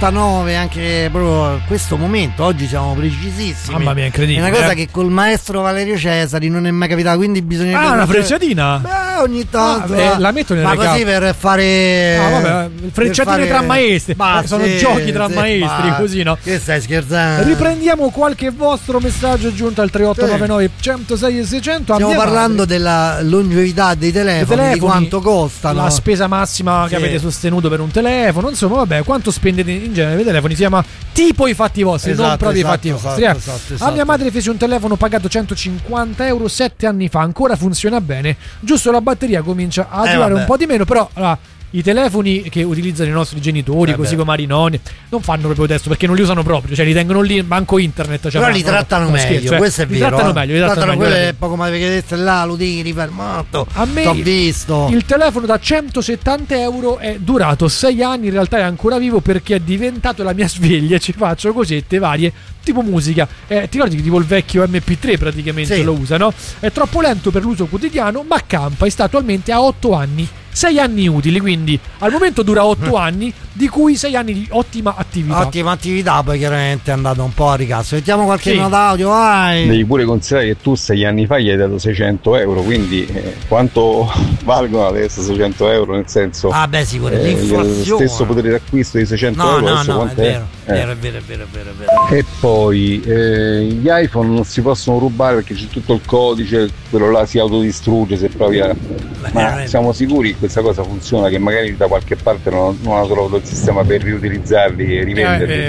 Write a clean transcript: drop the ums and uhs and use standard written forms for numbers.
99, anche proprio questo momento, oggi siamo precisissimi. Mamma mia, incredibile. È una cosa che col maestro Valerio Cesari non è mai capitato, quindi bisogna una frecciatina? Beh, ogni tanto la metto nelle ma così per fare vabbè, frecciatine tra maestri, sono giochi tra maestri, così, no? Che stai scherzando? Riprendiamo qualche vostro messaggio giunto al 3899 106 e 600. Stiamo parlando della longevità dei telefoni, di quanto costano, la spesa massima che avete sostenuto per un telefono, insomma, vabbè, quanto spendete in genere per i telefoni, si chiama tipo i fatti vostri, non proprio i fatti vostri. A mia madre fece un telefono pagato 150 euro 7 anni fa, ancora funziona bene, giusto la batteria comincia a durare un po' di meno, però i telefoni che utilizzano i nostri genitori, così come i nonni, non fanno proprio testo perché non li usano proprio, cioè li tengono lì, manco internet. Cioè, però li trattano meglio, cioè, questo è vero. Li trattano meglio. Quelle poco ma che detto là, lo tiri fermato. A me t'ho visto. Il telefono da 170 euro è durato 6 anni, in realtà è ancora vivo perché è diventato la mia sveglia, ci faccio cosette varie, tipo musica. Ti ricordi che tipo il vecchio MP3 praticamente lo usa, no? È troppo lento per l'uso quotidiano, ma campa e sta attualmente a 8 anni. 6 anni utili, quindi al momento dura 8 anni, di cui 6 anni di ottima attività. Ottima attività, poi chiaramente è andato un po' a ricasso. Mettiamo qualche nota audio, vai. Devi pure considerare che tu 6 anni fa gli hai dato 600 euro, quindi quanto valgono adesso 600 euro? Nel senso, beh, sicuramente l'inflazione. Lo stesso potere d'acquisto di 600 euro adesso quanto è? È vero. E poi gli iPhone non si possono rubare perché c'è tutto il codice, quello là si autodistrugge se provi a... Ma siamo sicuri che questa cosa funziona, che magari da qualche parte non ha trovato il sistema per riutilizzarli e rivenderli?